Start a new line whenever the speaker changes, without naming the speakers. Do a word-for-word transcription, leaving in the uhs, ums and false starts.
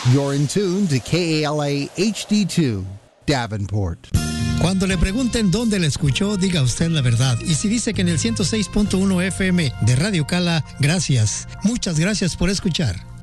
You're in tune to K A L A H D two, Davenport.
Cuando le pregunten dónde le escuchó, diga usted la verdad. Y si dice que en el ciento seis punto uno F M de Radio Cala, gracias. Muchas gracias por escuchar.